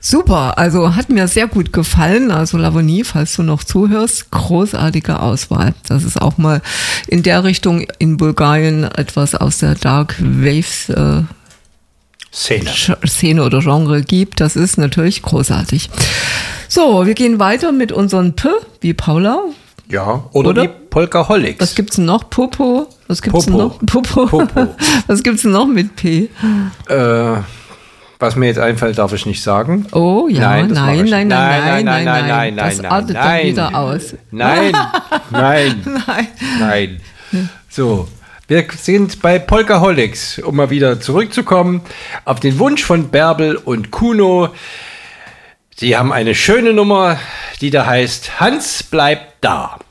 Super, also hat mir sehr gut gefallen. Also Lavonie, falls du noch zuhörst, großartige Auswahl. Das ist auch mal in der Richtung in Bulgarien etwas aus der Dark Waves Szene oder Genre gibt. Das ist natürlich großartig. So, wir gehen weiter mit unseren P, wie Paula. Ja, oder die Polkaholics. Was gibt's denn noch? Popo? Was gibt's denn noch? Popo. Was gibt's denn noch mit P? Was mir jetzt einfällt, darf ich nicht sagen. Oh ja, nein. Das artet dann wieder aus. Nein. So, wir sind bei Polkaholics, um mal wieder zurückzukommen, auf den Wunsch von Bärbel und Kuno. Sie haben eine schöne Nummer, die da heißt Hans bleibt da.